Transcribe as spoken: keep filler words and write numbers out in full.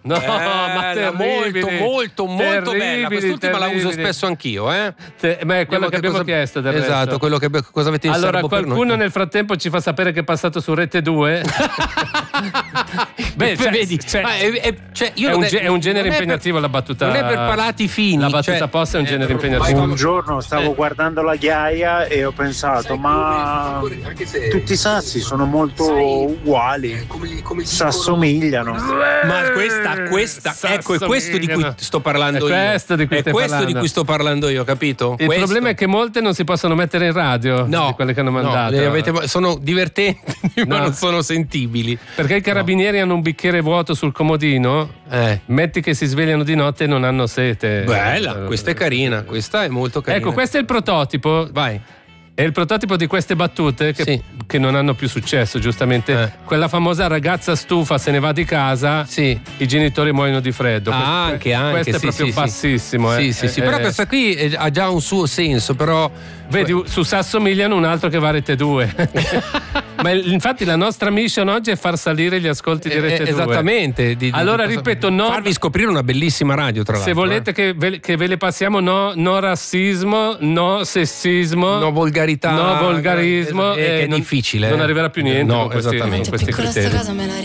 No, ma molto, molto, molto bella. Quest'ultima terribili. la uso spesso anch'io, eh? Te, ma è quello Vediamo che abbiamo cosa- chiesto del Esatto, resto. quello che cosa avete in Allora, serbo per qualcuno noi? nel frattempo ci fa sapere che è passato su Rete due. Beh, cioè, vedi, cioè, ma è, è- cioè, io è, non un, ge- è un genere non è per- impegnativo la battuta. non è per palati fini, La battuta cioè- posta è un eh, genere ma- impegnativo. Un giorno stavo Eh. guardando la ghiaia e ho pensato, ma tutti i sassi sono molto uguali, si assomigliano. Ma questa, questa, ecco, è questo di cui sto parlando È io. questo di cui è stai questo parlando. di cui sto parlando io, capito? Il Questo. problema è che molte non si possono mettere in radio, No, di quelle che hanno no, mandato. le avete- sono divertenti, ma No. non sono sentibili. Perché i carabinieri hanno un bicchiere vuoto sul comodino, Eh. metti che si svegliano di notte e non hanno sete. Bella, questa è carina, questa è molto carina. Ecco, questo è il prototipo. Vai. È il prototipo di queste battute che, Sì. che non hanno più successo, giustamente. Eh. Quella famosa ragazza stufa se ne va di casa, Sì. i genitori muoiono di freddo. Ah, Questo- anche, anche. Questo è sì, proprio sì, sì. bassissimo. Sì, eh. sì, sì. Eh, Però eh, questa qui è- ha già un suo senso, però. Vedi, su Sassomigliano un altro che va a Rete due. Ma il- infatti la nostra mission oggi è far salire gli ascolti di Eh, Rete eh, due. esattamente. di- di- Allora, di- ripeto, no- farvi scoprire una bellissima radio, tra l'altro. Se volete eh. che, ve, che ve le passiamo, no, no razzismo, no sessismo, No volgarità, no volgarismo, eh, che è non- difficile, Non eh. arriverà più niente No, con questi, esattamente. con questi Piccola sta criteri. casa me la